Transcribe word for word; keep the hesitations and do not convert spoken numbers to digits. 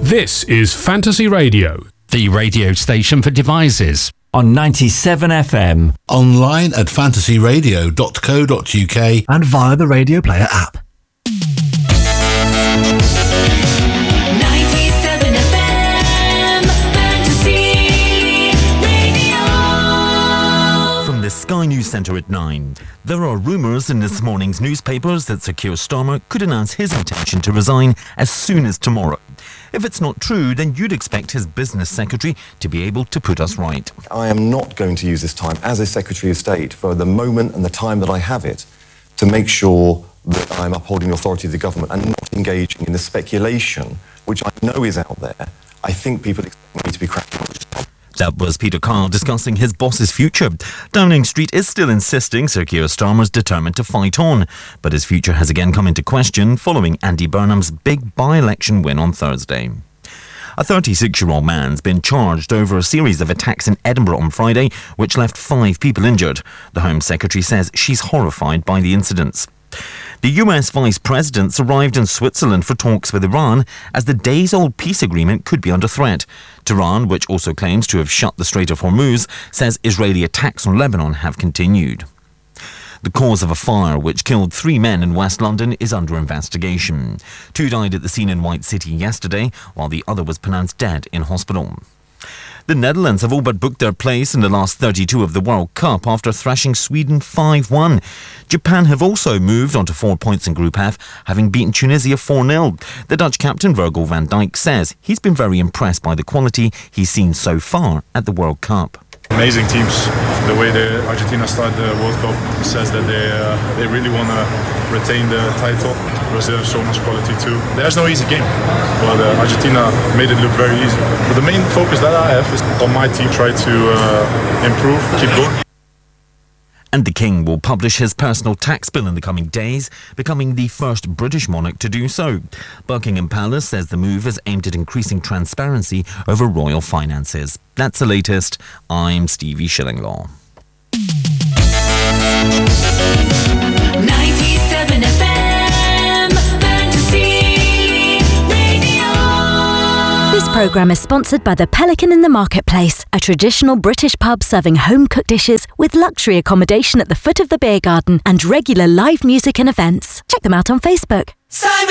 This is Fantasy Radio, the radio station for devices. On ninety-seven F M. Online at fantasy radio dot co dot uk. And via the Radio Player app. ninety-seven F M, Fantasy Radio. From the Sky News Centre at nine. There are rumours in this morning's newspapers that Sir Keir Starmer could announce his intention to resign as soon as tomorrow. If it's not true, then you'd expect his business secretary to be able to put us right. I am not going to use this time as a Secretary of State for the moment and the time that I have it to make sure that I'm upholding the authority of the government and not engaging in the speculation, which I know is out there. I think people expect me to be cracking on. That was Peter Kyle discussing his boss's future. Downing Street is still insisting Sir Keir Starmer's determined to fight on, but his future has again come into question following Andy Burnham's big by-election win on Thursday. A thirty-six-year-old man's been charged over a series of attacks in Edinburgh on Friday, which left five people injured. The Home Secretary says she's horrified by the incidents. The U S Vice Presidents arrived in Switzerland for talks with Iran as the days-old peace agreement could be under threat. Tehran, which also claims to have shut the Strait of Hormuz, says Israeli attacks on Lebanon have continued. The cause of a fire which killed three men in West London is under investigation. Two died at the scene in White City yesterday, while the other was pronounced dead in hospital. The Netherlands have all but booked their place in the last thirty-two of the World Cup after thrashing Sweden five one. Japan have also moved on to four points in Group F, having beaten Tunisia four nil. The Dutch captain Virgil van Dijk says he's been very impressed by the quality he's seen so far at the World Cup. Amazing teams. The way the Argentina started the World Cup says that they uh, they really want to retain the title. Brazil has so much quality too. There's no easy game, but uh, Argentina made it look very easy. But the main focus that I have is on my team, try to uh, improve, keep going. And the King will publish his personal tax bill in the coming days, becoming the first British monarch to do so. Buckingham Palace says the move is aimed at increasing transparency over royal finances. That's the latest. I'm Stevie Shillinglaw. ninety-seven F M, Fantasy Radio. This programme is sponsored by the Pelican in the Marketplace, a traditional British pub serving home-cooked dishes with luxury accommodation at the foot of the beer garden and regular live music and events. Check them out on Facebook. Simon!